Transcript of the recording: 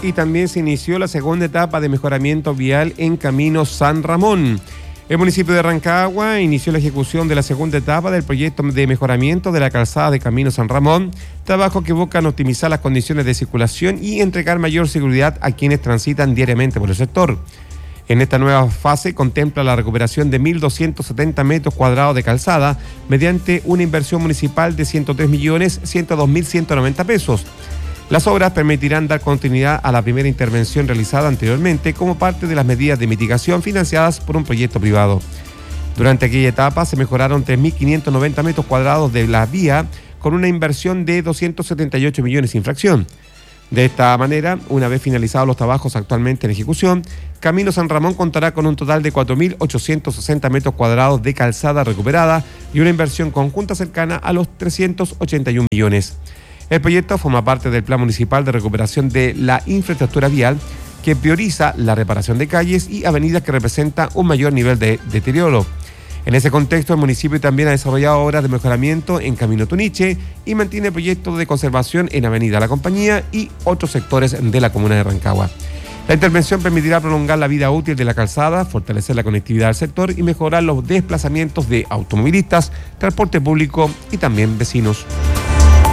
y también se inició la segunda etapa de mejoramiento vial en Camino San Ramón. El municipio de Rancagua inició la ejecución de la segunda etapa del proyecto de mejoramiento de la calzada de Camino San Ramón, trabajo que buscan optimizar las condiciones de circulación y entregar mayor seguridad a quienes transitan diariamente por el sector. En esta nueva fase contempla la recuperación de 1.270 metros cuadrados de calzada mediante una inversión municipal de 103.102.190 pesos. Las obras permitirán dar continuidad a la primera intervención realizada anteriormente como parte de las medidas de mitigación financiadas por un proyecto privado. Durante aquella etapa se mejoraron 3.590 metros cuadrados de la vía con una inversión de 278 millones sin fracción. De esta manera, una vez finalizados los trabajos actualmente en ejecución, Camino San Ramón contará con un total de 4.860 metros cuadrados de calzada recuperada y una inversión conjunta cercana a los 381 millones. El proyecto forma parte del Plan Municipal de Recuperación de la Infraestructura Vial, que prioriza la reparación de calles y avenidas que representan un mayor nivel de deterioro. En ese contexto, el municipio también ha desarrollado obras de mejoramiento en Camino Tuniche y mantiene proyectos de conservación en Avenida La Compañía y otros sectores de la comuna de Rancagua. La intervención permitirá prolongar la vida útil de la calzada, fortalecer la conectividad del sector y mejorar los desplazamientos de automovilistas, transporte público y también vecinos.